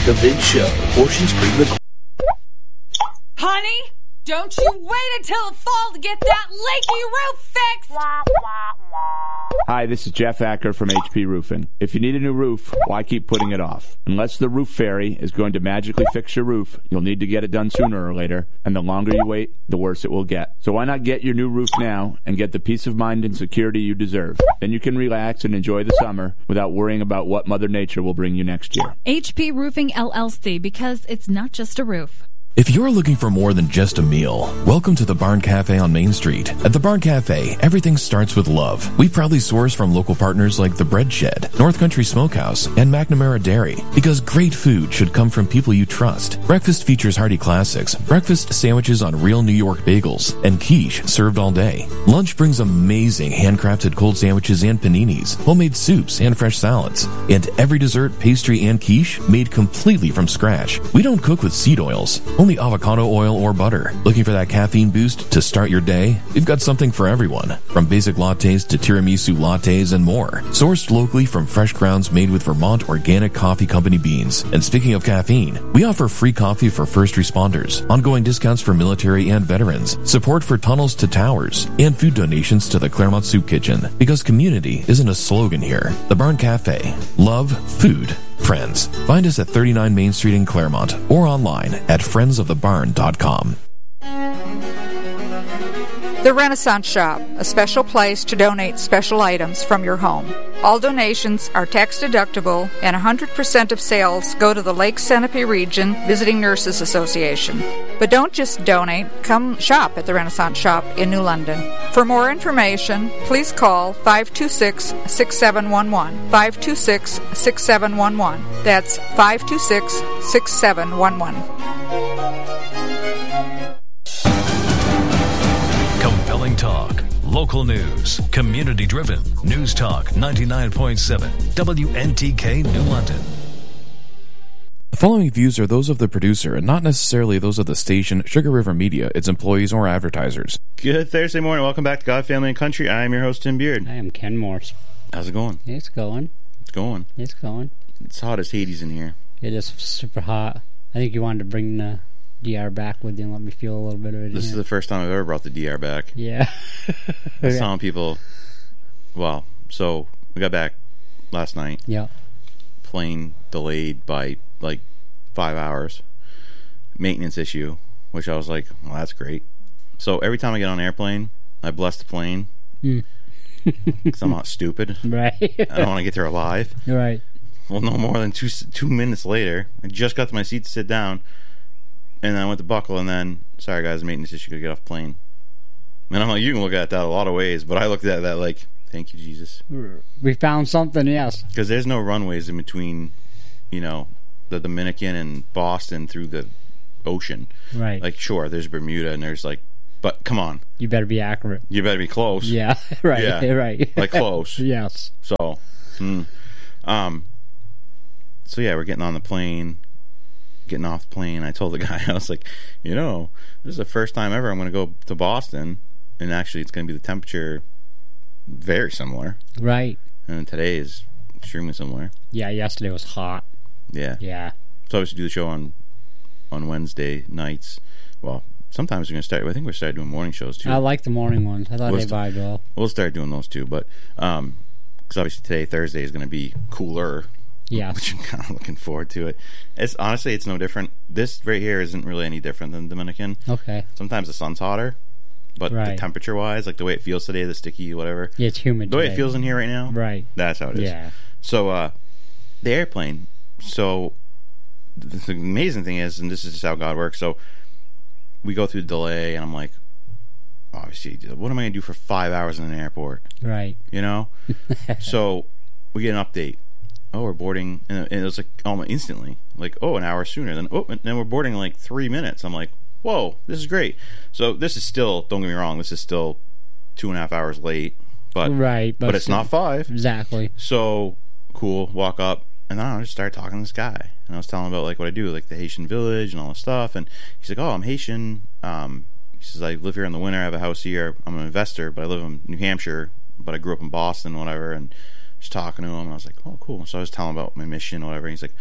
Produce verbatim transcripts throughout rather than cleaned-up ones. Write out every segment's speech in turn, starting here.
The Vince Show. Portions pre-recorded. Honey, don't you wait until the fall to get that leaky roof fixed! Hi, this is Jeff Acker from H P Roofing. If you need a new roof, why keep putting it off? Unless the roof fairy is going to magically fix your roof, you'll need to get it done sooner or later, and the longer you wait, the worse it will get. So why not get your new roof now and get the peace of mind and security you deserve? Then you can relax and enjoy the summer without worrying about what Mother Nature will bring you next year. H P Roofing L L C, because it's not just a roof. If you're looking for more than just a meal, welcome to the Barn Cafe on Main Street. At the Barn Cafe, everything starts with love. We proudly source from local partners like The Bread Shed, North Country Smokehouse, and McNamara Dairy, because great food should come from people you trust. Breakfast features hearty classics, breakfast sandwiches on real New York bagels, and quiche served all day. Lunch brings amazing handcrafted cold sandwiches and paninis, homemade soups and fresh salads, and every dessert, pastry, and quiche made completely from scratch. We don't cook with seed oils, only avocado oil or butter. Looking for that caffeine boost to start your day? We've got something for everyone, from basic lattes to tiramisu lattes and more. Sourced locally from fresh grounds made with Vermont Organic Coffee Company beans. And speaking of caffeine, we offer free coffee for first responders, ongoing discounts for military and veterans, support for tunnels to towers, and food donations to the Claremont Soup Kitchen. Because community isn't a slogan here. The Barn Cafe. Love, food, friends. Find us at thirty-nine Main Street in Claremont or online at friends of the barn dot com. The Renaissance Shop, a special place to donate special items from your home. All donations are tax deductible, and one hundred percent of sales go to the Lake Centipede Region Visiting Nurses Association. But don't just donate, come shop at the Renaissance Shop in New London. For more information, please call five two six, six seven one one, five two six, six seven one one. That's five two six, six seven one one. Compelling talk, local news, community-driven. News Talk ninety-nine point seven, W N T K New London. The following views are those of the producer and not necessarily those of the station, Sugar River Media, its employees, or advertisers. Good Thursday morning. Welcome back to God, Family, and Country. I am your host, Tim Beard. I am Ken Morse. How's it going? It's going. It's going. It's going. It's hot as Hades in here. It is super hot. I think you wanted to bring the D R back with you and let me feel a little bit of it. This is the first time I've ever brought the D R back. Yeah. I was telling people, well, so we got back last night. Yeah. Plane delayed by like five hours. Maintenance issue, which I was like, well, that's great. So every time I get on an airplane, I bless the plane. Mm. Because I'm not stupid. Right. I don't want to get there alive. Right. Well, no more than two two minutes later, I just got to my seat to sit down, and then I went to buckle, and then, sorry guys, maintenance issue, gotta get off the plane. And I'm like, you can look at that a lot of ways, but I looked at that like, thank you, Jesus. We found something, yes. Because there's no runways in between, you know, the Dominican and Boston through the ocean. Right. Like, sure, there's Bermuda, and there's like, but come on. You better be accurate. You better be close. Yeah, right, yeah. right. Like close. Yes. So, hmm. um, so yeah, we're getting on the plane, getting off the plane. I told the guy, I was like, you know, this is the first time ever I'm going to go to Boston, and actually it's going to be the temperature very similar. Right. And today is extremely similar. Yeah, yesterday was hot. Yeah. Yeah. So I was to do the show on on Wednesday nights. Well, sometimes we're going to start, I think we're starting doing morning shows too. I like the morning ones. I thought we'll they vibed well. We'll start doing those too, but um, because obviously today, Thursday, is going to be cooler. Yeah. Which I'm kind of looking forward to it. It's honestly, it's no different. This right here isn't really any different than Dominican. Okay. Sometimes the sun's hotter, but right. the temperature-wise, like the way it feels today, the sticky, whatever. Yeah, it's humid The way today. it feels in here right now. Right. That's how it is. Yeah. So, uh, the airplane. So, the, the amazing thing is, and this is just how God works, so we go through the delay, and I'm like, obviously, what am I going to do for five hours in an airport? Right. You know? So, we get an update. Oh, we're boarding, and it was like almost instantly, like, oh, an hour sooner. Then, oh, and then we're boarding in like three minutes. I'm like, whoa, this is great. So this is still, don't get me wrong, this is still two and a half hours late, but right, but, but it's not five. Exactly. So cool. Walk up, and then I just started talking to this guy, and I was telling him about like what I do, like the Haitian village and all this stuff. And he's like, oh, I'm Haitian. Um, he says I live here in the winter. I have a house here. I'm an investor, but I live in New Hampshire, but I grew up in Boston, whatever, and. Just talking to him, and I was like, oh, cool. So I was telling him about my mission, whatever, and he's like,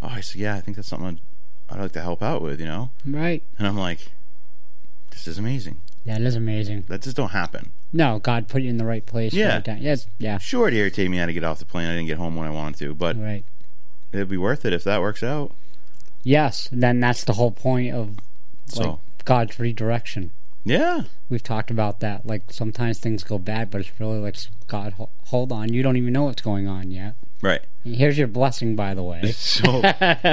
oh, I said, yeah, I think that's something I'd, I'd like to help out with, you know? Right. And I'm like, this is amazing. Yeah, it is amazing. That just don't happen. No, God put you in the right place. Yeah. Right time. Yes. Yeah. Sure, it irritated me how to get off the plane. I didn't get home when I wanted to, but right. it'd be worth it if that works out. Yes. Then that's the whole point of like, so, God's redirection. Yeah. We've talked about that. Like, sometimes things go bad, but it's really like, God, hold on. You don't even know what's going on yet. Right. Here's your blessing, by the way. So,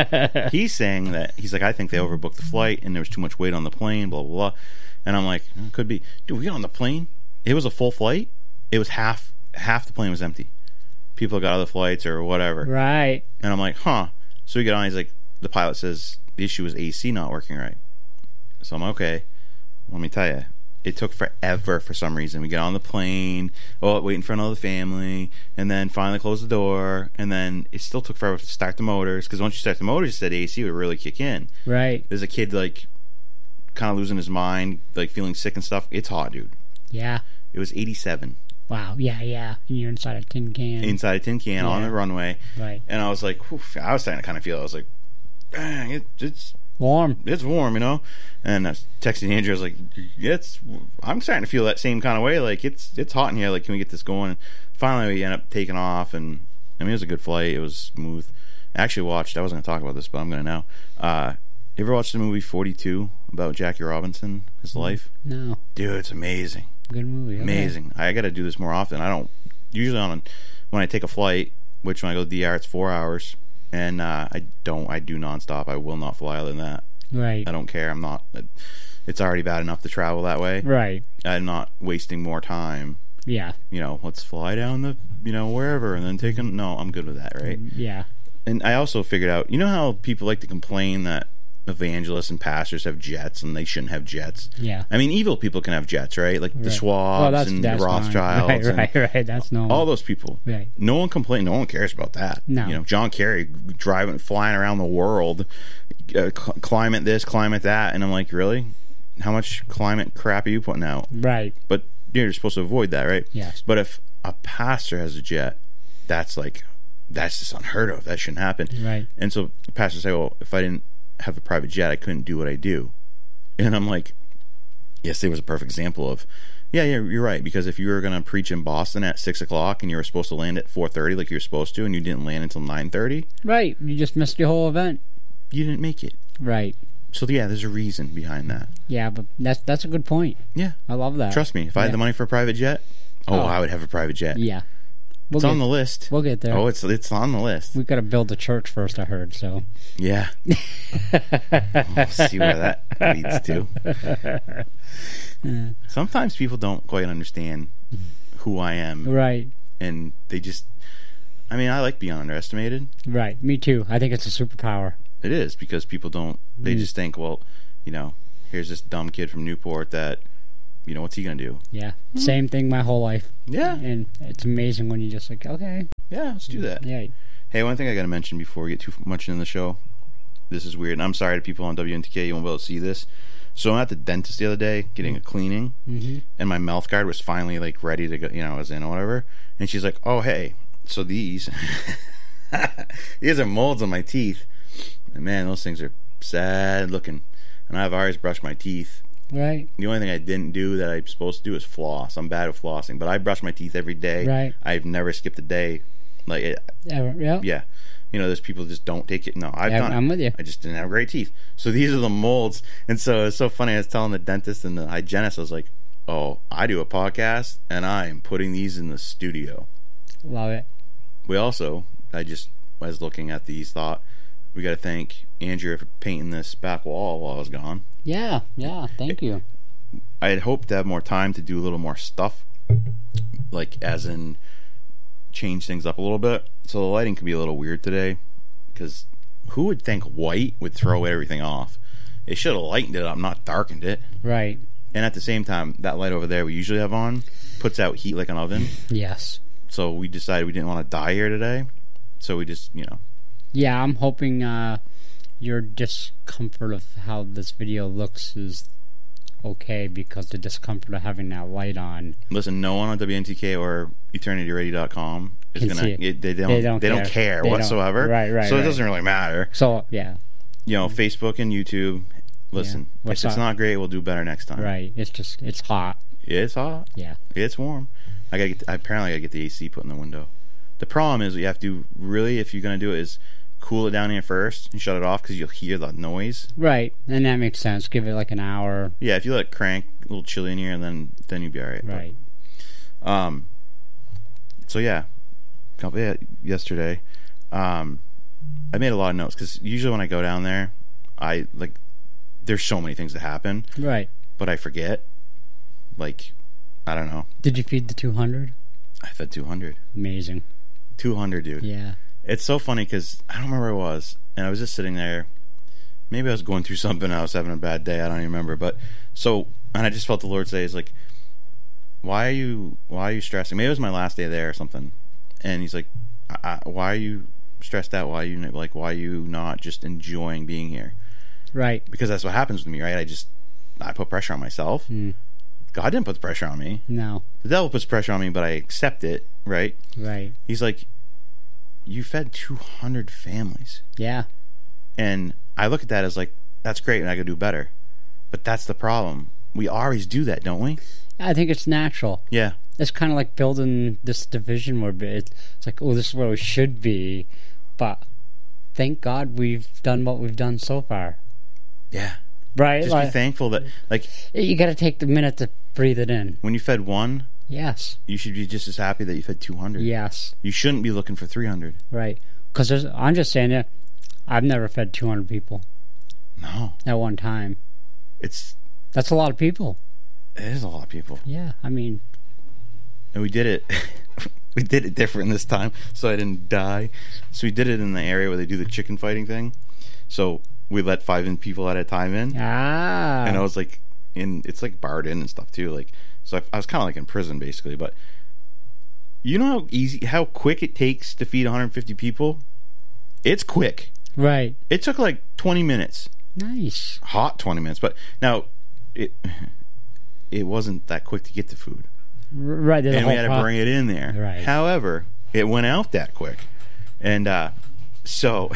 he's saying that, he's like, I think they overbooked the flight, and there was too much weight on the plane, blah, blah, blah. And I'm like, it could be. Dude, we got on the plane. It was a full flight. It was half, half the plane was empty. People got other flights or whatever. Right. And I'm like, huh. So we get on, he's like, the pilot says, the issue is A C not working right. So I'm okay. Let me tell you, it took forever for some reason. We get on the plane, oh, waiting for another family, and then finally close the door, and then it still took forever to start the motors, because once you start the motors, you said A C would really kick in. Right. There's a kid, like, kind of losing his mind, like, feeling sick and stuff. It's hot, dude. Yeah. It was eighty-seven. Wow, yeah, yeah. And you're inside a tin can. Inside a tin can, yeah. On the runway. Right. And I was like, whew, I was starting to kind of feel, I was like, dang, it, it's... warm. It's warm, you know. And I was texting Andrew. I was like, yeah, "It's." I'm starting to feel that same kind of way. Like it's it's hot in here. Like, can we get this going? And finally, we end up taking off, and I mean, it was a good flight. It was smooth. I actually watched. I wasn't going to talk about this, but I'm going to now. Uh, you ever watched the movie forty-two about Jackie Robinson, his life? No. Dude, it's amazing. Good movie. Okay. Amazing. I got to do this more often. I don't usually on when I take a flight, which when I go to D R, it's four hours. And uh, I don't, I do nonstop. I will not fly other than that. Right. I don't care. I'm not, it's already bad enough to travel that way. Right. I'm not wasting more time. Yeah. You know, let's fly down the, you know, wherever and then take them. No, I'm good with that, right? Yeah. And I also figured out, you know how people like to complain that evangelists and pastors have jets and they shouldn't have jets? Yeah. I mean, evil people can have jets, right? Like right. the Schwabs well, that's, and that's the Rothschilds. Right, right, and right. That's normal. all those people. Right. No one complains. No one cares about that. No. You know, John Kerry driving, flying around the world, uh, cl- climate this, climate that. And I'm like, really? How much climate crap are you putting out? Right. But you're supposed to avoid that, right? Yes. But if a pastor has a jet, that's like, that's just unheard of. That shouldn't happen. Right. And so pastors say, well, if I didn't have a private jet, I couldn't do what I do. And I'm like, yes, it was a perfect example of, yeah, yeah, you're right. Because if you were going to preach in Boston at six o'clock and you were supposed to land at four thirty like you were supposed to, and you didn't land until nine thirty, right, you just missed your whole event. You didn't make it. Right. So yeah, there's a reason behind that. Yeah, but that's that's a good point. Yeah, I love that. Trust me, if I yeah. had the money for a private jet, oh, oh. I would have a private jet. Yeah. We'll it's get, on the list. We'll get there. Oh, it's it's on the list. We've got to build a church first, I heard, so. Yeah. We'll see where that leads to. Yeah. Sometimes people don't quite understand who I am. Right. And they just... I mean, I like being underestimated. Right. Me too. I think it's a superpower. It is, because people don't... They mm. just think, well, you know, here's this dumb kid from Newport that... You know, what's he going to do? Yeah. Mm. Same thing my whole life. Yeah. And it's amazing when you just like, okay. Yeah, let's do that. Yeah. Hey, one thing I got to mention before we get too much into the show. This is weird. And I'm sorry to people on W N T K. You won't be able to see this. So I'm at the dentist the other day getting a cleaning. Mm-hmm. And my mouth guard was finally, like, ready to go. You know, I was in or whatever. And she's like, oh, hey. So these... these are molds on my teeth. And, man, those things are sad looking. And I've always brushed my teeth. Right. The only thing I didn't do that I'm supposed to do is floss. I'm bad at flossing, but I brush my teeth every day. Right. I've never skipped a day. Like it, Ever, yeah. Yeah. You know, there's people that just don't take it. No, I've yeah, done I'm it. with you. I just didn't have great teeth. So these are the molds. And so it's so funny. I was telling the dentist and the hygienist, I was like, oh, I do a podcast, and I am putting these in the studio. Love it. We also, I just was looking at these, thought, we got to thank Andrew for painting this back wall while I was gone. Yeah, yeah, thank you. I had hoped to have more time to do a little more stuff, like as in change things up a little bit. So the lighting could be a little weird today, because who would think white would throw everything off? It should have lightened it up, not darkened it. Right. And at the same time, that light over there we usually have on puts out heat like an oven. Yes. So we decided we didn't want to die here today. So we just, you know. Yeah, I'm hoping uh, your discomfort of how this video looks is okay, because the discomfort of having that light on. Listen, no one on W N T K or eternity ready dot com is Can gonna. see it. It, they don't. They don't they care. don't care They don't. whatsoever. Right, right, So it right. doesn't really matter. So yeah, You know, Facebook and YouTube. Listen, Yeah. if What's it's up? not great, we'll do better next time. right. It's just it's hot. It's hot. Yeah. It's warm. I gotta get. I apparently gotta get the A C put in the window. The problem is, what you have to really, if you're gonna do it, is cool it down here first and shut it off because you'll hear the noise. Right, and that makes sense. Give it like an hour. Yeah, if you let it crank, a little chilly in here, and then then you'll be all right. Right. But, um. So yeah, couple yeah, yesterday, um, I made a lot of notes because usually when I go down there, I like there's so many things that happen, Right. but I forget. Like, I don't know. Did you feed the two hundred? I fed two hundred. Amazing. two hundred, dude. Yeah. It's so funny because I don't remember where it was, and I was just sitting there. Maybe I was going through something. I was having a bad day. I don't even remember. But so, and I just felt the Lord say, "Is like, why are you, why are you stressing?" Maybe it was my last day there or something. And He's like, I, I, "Why are you stressed out? Why are you like, why are you not just enjoying being here?" Right. Because that's what happens with me, right? I just, I put pressure on myself. Mm. God didn't put the pressure on me. No. The devil puts pressure on me, but I accept it, right? Right. He's like, you fed two hundred families. Yeah. And I look at that as like, that's great and I could do better. But that's the problem. We always do that, don't we? I think it's natural. Yeah. It's kind of like building this division where it's like, oh, this is where we should be. But thank God we've done what we've done so far. Yeah. Right? Just like, be thankful that, like, you got to take the minute to breathe it in. when you fed one, Yes. you should be just as happy that you fed two hundred. Yes. You shouldn't be looking for three hundred. Right. Because I'm just saying that I've never fed two hundred people No. at one time. It's, That's a lot of people. it is a lot of people. Yeah. I mean, And we did it, we did it different this time so I didn't die. So we did it in the area where they do the chicken fighting thing. So we let five in people at a time in. ah. And I was like, in it's like barred in and stuff too. Like, so I, I was kind of like in prison basically. But you know how easy, how quick it takes to feed one hundred fifty people? It's quick. Right. It took like twenty minutes. Nice. Hot twenty minutes. But now, it it wasn't that quick to get the food. R- right. And we whole had to pro- bring it in there. Right. However, it went out that quick. And uh, so,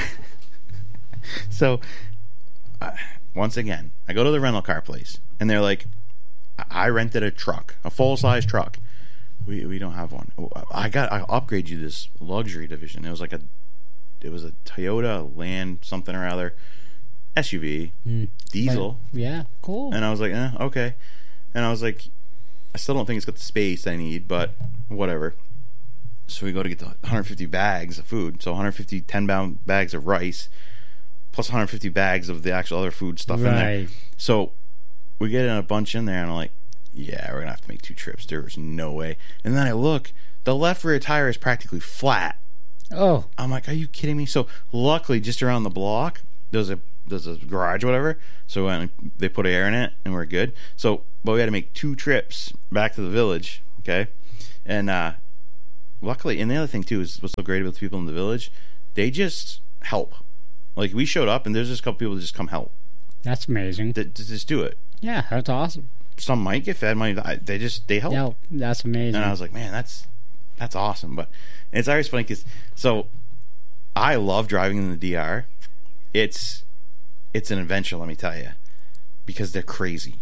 so uh, once again, I go to the rental car place, and they're like, I rented a truck, a full-size truck. We we don't have one. I got I upgrade you this luxury division. It was like a, it was a Toyota Land something or other, S U V, Mm. diesel. But, yeah. Cool. And I was like, eh, okay. And I was like, I still don't think it's got the space I need, but whatever. So we go to get the one hundred fifty bags of food. So one hundred fifty ten-pound bags of rice, plus one hundred fifty bags of the actual other food stuff in there. Right. So we get in a bunch in there, and I'm like, yeah, we're going to have to make two trips. There's no way. And then I look, the left rear tire is practically flat. Oh. I'm like, are you kidding me? So luckily, just around the block, there's a there's a garage or whatever. So when they put air in it, and we're good. So, but we had to make two trips back to the village, okay? And uh, luckily, and the other thing too is what's so great about the people in the village, they just help. Like, we showed up, and there's just a couple people that just come help. That's amazing. To, to just do it. Yeah, that's awesome. Some might get fed, might I- they just they help. Yeah, that's amazing. And I was like, man, that's that's awesome. But it's always funny because so I love driving in the D R. It's it's an adventure, let me tell you, because they're crazy.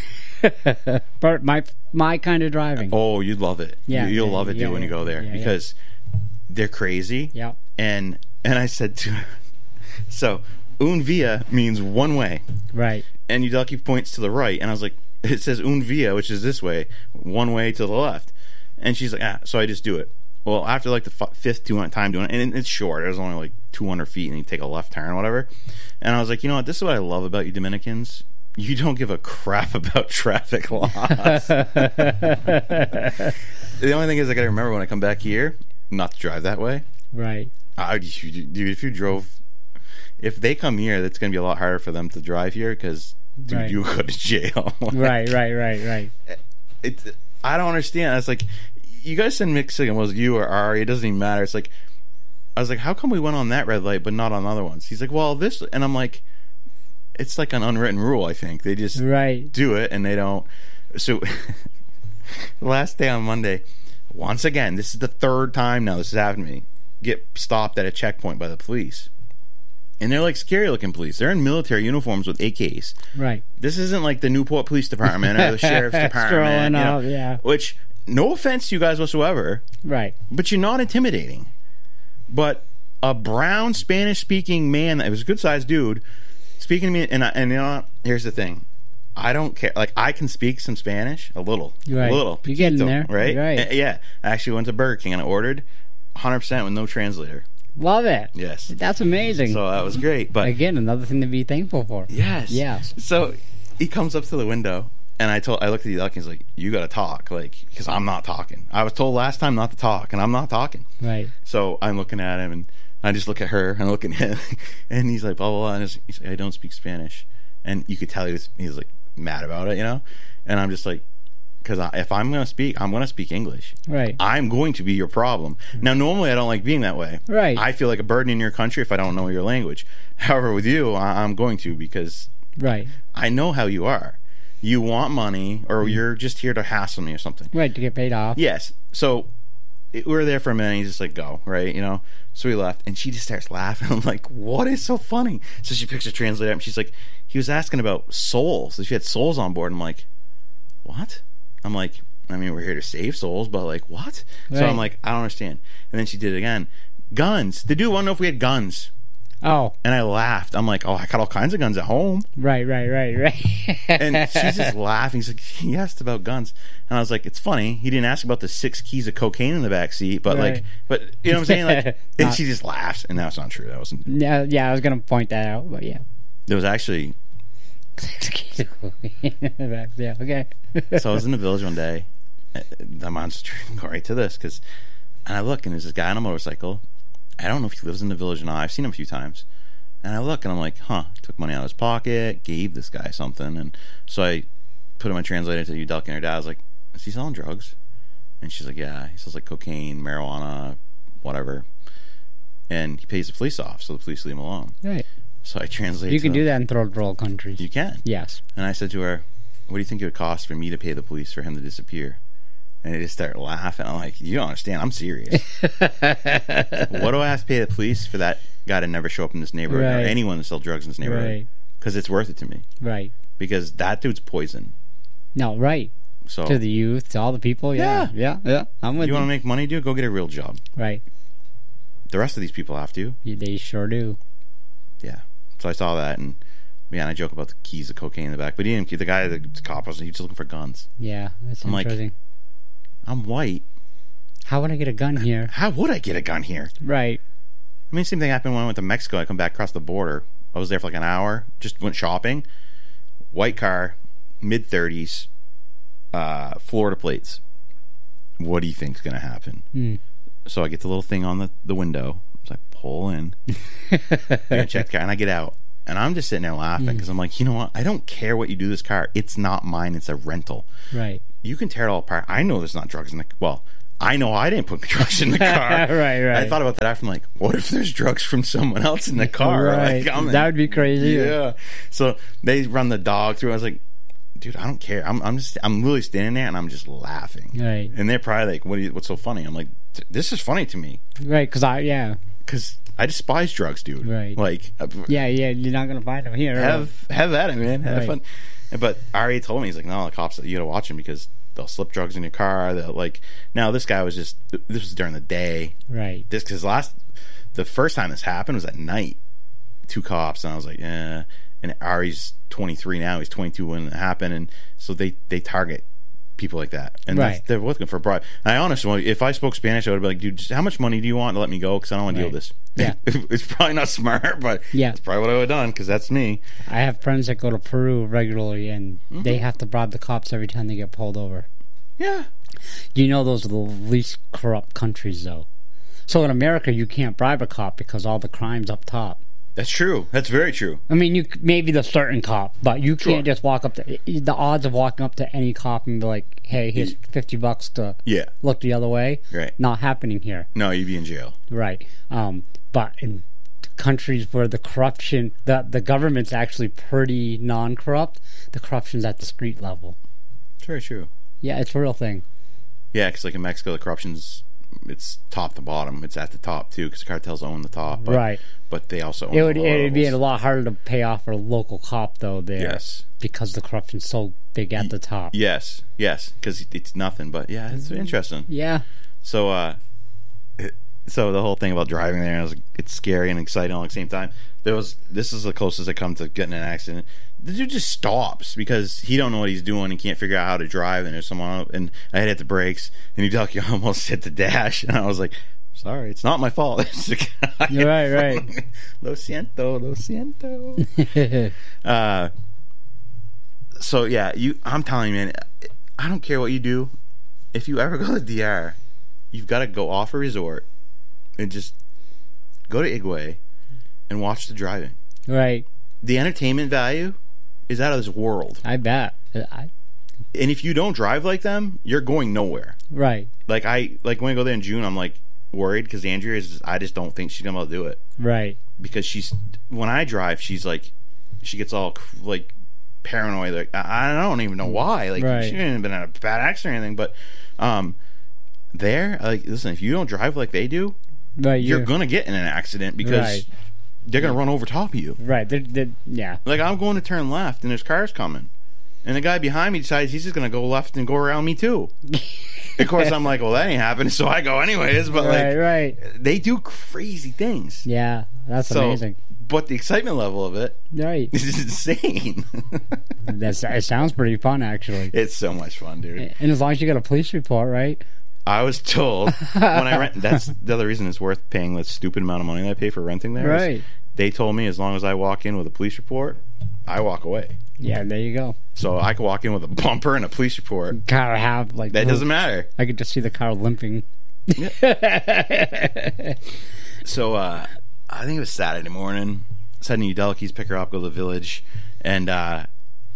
But my my kind of driving. Oh, you'd love it. Yeah, you, you'll yeah, love it, yeah, dude, when you yeah, go there yeah, yeah. because they're crazy. Yeah. And and I said to so un via means one way. Right. And Yudaki points to the right, and I was like, it says un via, which is this way, one way to the left. And she's like, ah, so I just do it. Well, after like the f- fifth two time doing it, and it's short, it was only like two hundred feet, and you take a left turn or whatever. And I was like, you know what, this is what I love about you Dominicans. You don't give a crap about traffic laws. The only thing is, I gotta remember when I come back here, not to drive that way. Right. I, dude, if you drove, if they come here, that's gonna be a lot harder for them to drive here because, dude, Right. you go to jail. Right, right, right, right. It's, I don't understand. I was like, you guys send mixed signal. Was it you or Ari? It doesn't even matter. It's like, I was like, how come we went on that red light but not on other ones? He's like, well, this, and I'm like, it's like an unwritten rule. I think they just Right. do it and they don't. So, last day on Monday, once again, this is the third time now this has happened to me, get stopped at a checkpoint by the police. And they're like scary looking police. They're in military uniforms with A Ks. Right. This isn't like the Newport Police Department or the Sheriff's Department. You know, up, yeah. Which, no offense to you guys whatsoever. Right. But you're not intimidating. But a brown Spanish speaking man, it was a good sized dude, speaking to me, and, I, and you know, here's the thing. I don't care. Like, I can speak some Spanish, a little. Right. A little. You're getting there. Right? Right. Uh, yeah. I actually went to Burger King and I ordered one hundred percent with no translator. Love it. Yes. That's amazing. So that was great. But again, another thing to be thankful for. Yes. Yes. So he comes up to the window, and I told I looked at the duck, and he's like, "You got to talk, like, because I'm not talking. I was told last time not to talk, and I'm not talking." Right. So I'm looking at him, and I just look at her, and I look at him, and he's like, blah blah blah, and he's, he's like, "I don't speak Spanish," and you could tell he was he's like mad about it, you know, and I'm just like. Because if I'm going to speak, I'm going to speak English. Right. I'm going to be your problem. Now, normally I don't like being that way. Right. I feel like a burden in your country if I don't know your language. However, with you, I- I'm going to because right. I know how you are. You want money, or mm. you're just here to hassle me or something. Right, to get paid off. Yes. So it, we were there for a minute. He's just like, go, right? You know. So we left, and she just starts laughing. I'm like, what is so funny? So she picks a translator up, and she's like, he was asking about souls. If you had souls on board. I'm like, what? I'm like, I mean, we're here to save souls, but like, what? Right. So I'm like, I don't understand. And then she did it again. Guns. The dude wanted to know if we had guns. Oh. And I laughed. I'm like, oh, I got all kinds of guns at home. Right, right, right, right. And she's just laughing. She's like, he asked about guns. And I was like, it's funny. He didn't ask about the six keys of cocaine in the back seat, but right. like, but you know what I'm saying? Like, and she just laughs. And that's not true. That wasn't. Yeah, yeah, I was going to point that out, but yeah. There was actually. Yeah, okay. So I was in the village one day. I'm on go right to this because, and I look and there's this guy on a motorcycle. I don't know if he lives in the village or not. I've seen him a few times, and I look and I'm like, huh. Took money out of his pocket, gave this guy something, and so I put him in translator to you, Duck, and her dad was like, is he selling drugs? And she's like, yeah, he sells like cocaine, marijuana, whatever. And he pays the police off, so the police leave him alone. Right. So I translate. You can to do that in third world countries. You can. Yes. And I said to her, what do you think it would cost for me to pay the police for him to disappear? And they just start laughing. I'm like, you don't understand. I'm serious. What do I have to pay the police for that guy to never show up in this neighborhood right. or anyone to sell drugs in this neighborhood? Because right. it's worth it to me. Right. Because that dude's poison. No, right. So to the youth, to all the people. Yeah. Yeah. Yeah. yeah. I'm with you. You want to make money, dude? Go get a real job. Right. The rest of these people have to. Yeah, they sure do. Yeah. So I saw that, and yeah, and I joke about the keys of cocaine in the back, but he didn't. The guy, the cop, was he was just looking for guns. Yeah, that's I'm interesting. Like, I'm white. How would I get a gun here? How would I get a gun here? Right. I mean, same thing happened when I went to Mexico. I come back across the border. I was there for like an hour. Just went shopping. White car, mid thirties, uh, Florida plates. What do you think's going to happen? Mm. So I get the little thing on the, the window. So I pull in. I check the car, and I get out. And I'm just sitting there laughing because mm. I'm like, you know what? I don't care what you do to this car. It's not mine. It's a rental. Right. You can tear it all apart. I know there's not drugs in the... Well, I know I didn't put drugs in the car. Right, right. I thought about that after. I'm like, what if there's drugs from someone else in the car? Right. Like, I'm that would be crazy. Yeah. So they run the dog through. I was like, dude, I don't care. I'm, I'm just, I'm literally standing there and I'm just laughing. Right. And they're probably like, what? Are you, what's so funny? I'm like, this is funny to me. Right. Because I, yeah. Because I despise drugs, dude. Right. Like. Yeah, yeah. You're not gonna find them here. Have right? have at it, man. Have right. fun. But Ari told me, he's like, no, the cops, you gotta watch them because they'll slip drugs in your car. They'll like. Now this guy was just. This was during the day. Right. This because last, the first time this happened was at night. Two cops, and I was like, yeah. And Ari's twenty-three now. He's twenty-two when it happened, and so they they target people like that, and right. they're looking for a bribe. And I honestly, if I spoke Spanish, I would be like, dude, just how much money do you want to let me go? Because I don't want to right. deal with this. Yeah, it's probably not smart, but yeah, it's probably what I would have done because that's me. I have friends that go to Peru regularly, and mm-hmm. they have to bribe the cops every time they get pulled over. Yeah, you know those are the least corrupt countries, though. So in America, you can't bribe a cop because all the crime's up top. That's true. That's very true. I mean, you maybe the certain cop, but you can't sure. just walk up to the odds of walking up to any cop and be like, "Hey, here's fifty bucks to yeah. look the other way." Right. Not happening here. No, you'd be in jail. Right. Um, but in countries where the corruption, the the government's actually pretty non-corrupt, the corruption's at the street level. It's very true. Yeah, it's a real thing. Yeah, because like in Mexico, the corruption's it's top to bottom. It's at the top too, because cartels own the top. But, right. But they also own it would the it would be a levels. lot harder to pay off for a local cop though there. Yes. Because the corruption's so big at the top. Yes, yes, because it's nothing. But yeah, it's interesting. Yeah. So, uh, it, so the whole thing about driving there, was, it's scary and exciting all at the same time. There was this is the closest I come to getting in an accident. The dude just stops because he don't know what he's doing. He can't figure out how to drive, and there's someone up, and I had hit the brakes, and he like, almost hit the dash, and I was like, sorry, it's not my fault. It's the guy. You're right, right. Lo siento, lo siento. uh, so yeah, you. I'm telling you, man, I don't care what you do. If you ever go to D R, you've got to go off a resort and just go to Igwe and watch the driving. Right. The entertainment value is out of this world. I bet. I... And if you don't drive like them, you're going nowhere. Right. Like I like when I go there in June, I'm like worried because Andrea is. I just don't think she's gonna be able to do it. Right. Because she's when I drive, she's like, she gets all like paranoid. Like I, I don't even know why. Like right. she didn't been in a bad accident or anything, but um, there, like listen, if you don't drive like they do, right, you're, you're gonna get in an accident because. Right. They're gonna run over top of you. Right. They're, they're, yeah. Like I'm going to turn left, and there's cars coming, and the guy behind me decides he's just gonna go left and go around me too. Of course, I'm like, well, that ain't happening, so I go anyways. But right, like, right. they do crazy things. Yeah, that's so, amazing. But the excitement level of it, right, is insane. That's it. Sounds pretty fun, actually. It's so much fun, dude. And as long as you get a police report, right? I was told when I rent. That's the other reason it's worth paying the stupid amount of money that I pay for renting there. Right. They told me as long as I walk in with a police report, I walk away. Yeah, there you go. So I could walk in with a bumper and a police report. Gotta have like that. Doesn't matter. I could just see the car limping. Yeah. So uh, I think it was Saturday morning. I was heading to Udelkeys, pick her up, go to the village, and uh,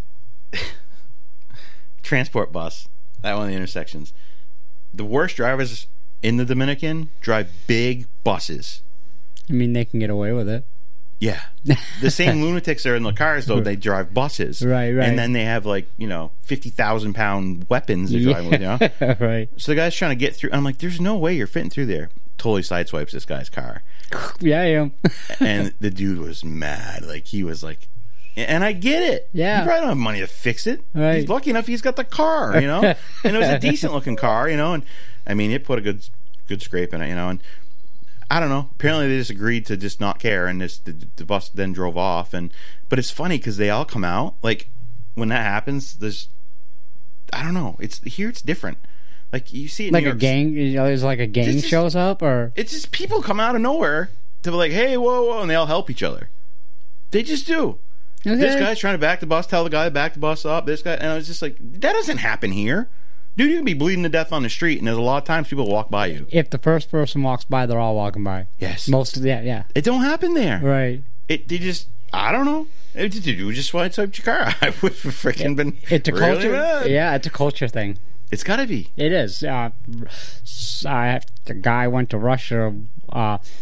transport bus. That one of the intersections. The worst drivers in the Dominican drive big buses. I mean, they can get away with it. Yeah. The same lunatics are in the cars, though. They drive buses. Right, right. And then they have, like, you know, fifty thousand pound weapons they're driving with, you know? Right. So the guy's trying to get through. I'm like, there's no way you're fitting through there. Totally sideswipes this guy's car. Yeah, I am. And the dude was mad. Like, he was like... And I get it. Yeah. He probably don't have money to fix it. Right. He's lucky enough he's got the car, you know? And it was a decent-looking car, you know? And, I mean, it put a good good scrape in it, you know? And I don't know. Apparently, they just agreed to just not care, and this, the, the bus then drove off. And But it's funny, because they all come out. Like, when that happens, there's... I don't know. It's Here, it's different. Like, you see it in like New a York. gang, you know, there's like a gang just, shows up, or... It's just people come out of nowhere to be like, hey, whoa, whoa, and they all help each other. They just do. Okay. This guy's trying to back the bus, tell the guy to back the bus up. This guy, and I was just like, that doesn't happen here. Dude, you can be bleeding to death on the street, and there's a lot of times people walk by you. If the first person walks by, they're all walking by. Yes. Most of the, yeah, yeah. It don't happen there. Right. It, they just, I don't know. It, did you just want to type your car? I would have freaking been It's a really culture. mad. Yeah, it's a culture thing. It's got to be. It is. Uh, I, the guy went to Russia uh,